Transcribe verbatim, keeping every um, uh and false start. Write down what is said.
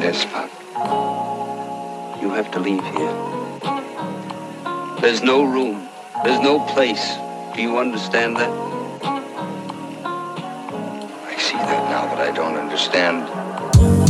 despot. You have to leave here. There's no room. There's no place. Do you understand that? I see that now, but I don't understand